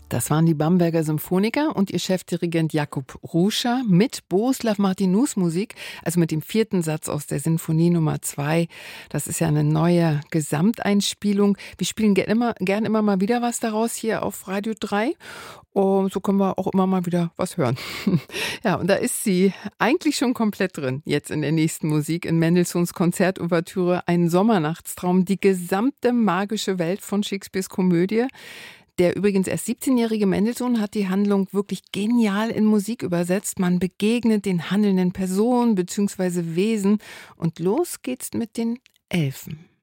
Das waren die Bamberger Symphoniker und ihr Chefdirigent Jakub Ruscha mit Bohuslav Martinus Musik, also mit dem 4. Satz aus der Sinfonie Nummer 2. Das ist ja eine neue Gesamteinspielung. Wir spielen gern immer mal wieder was daraus hier auf Radio 3. Und so können wir auch immer mal wieder was hören. Ja, und da ist sie eigentlich schon komplett drin, jetzt in der nächsten Musik, in Mendelssohns Konzertouvertüre Ein Sommernachtstraum, die gesamte magische Welt von Shakespeares Komödie. Der übrigens erst 17-jährige Mendelssohn hat die Handlung wirklich genial in Musik übersetzt. Man begegnet den handelnden Personen bzw. Wesen und los geht's mit den Elfen.